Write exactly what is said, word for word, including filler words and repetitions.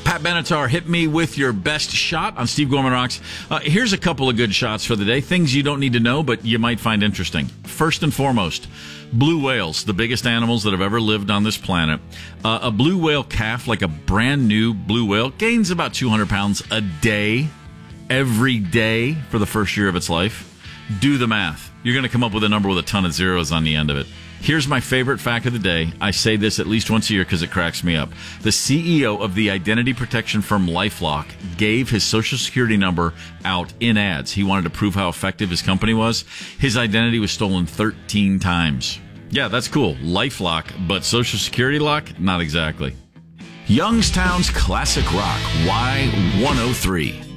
Pat Benatar, hit me with your best shot on Steve Gorman Rocks. Uh, here's a couple of good shots for the day. Things you don't need to know, but you might find interesting. First and foremost, blue whales, the biggest animals that have ever lived on this planet. Uh, a blue whale calf, like a brand new blue whale, gains about two hundred pounds a day, every day for the first year of its life. Do the math. You're going to come up with a number with a ton of zeros on the end of it. Here's my favorite fact of the day. I say this at least once a year because it cracks me up. The C E O of the identity protection firm LifeLock gave his social security number out in ads. He wanted to prove how effective his company was. His identity was stolen thirteen times. Yeah, that's cool. LifeLock, but social security lock? Not exactly. Youngstown's Classic Rock, Y one oh three.